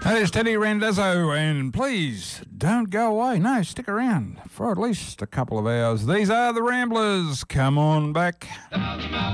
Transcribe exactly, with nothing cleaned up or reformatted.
There's Teddy Randazzo, and please don't go away. No, stick around for at least a couple of hours. These are the Ramblers. Come on back.